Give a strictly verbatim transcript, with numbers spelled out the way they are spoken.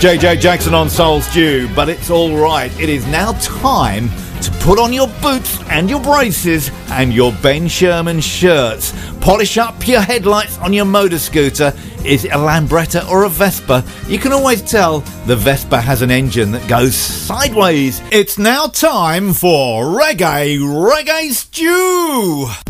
J J Jackson on Soul Stew, but it's all right. It is now time to put on your boots and your braces and your Ben Sherman shirts. Polish up your headlights on your motor scooter. Is it a Lambretta or a Vespa? You can always tell the Vespa has an engine that goes sideways. It's now time for Reggae Reggae Stew.